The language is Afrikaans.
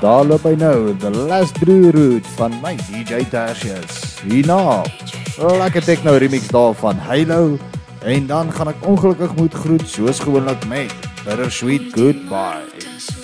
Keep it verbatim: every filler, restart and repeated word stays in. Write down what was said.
daar loop hy nou, The Last Brew Route van my D J Tertius. Hierna, lekker techno remix daar van Halo, en dan gaan ek ongelukkig moet groet soos gewoonlik met Bittersweet Goodbye.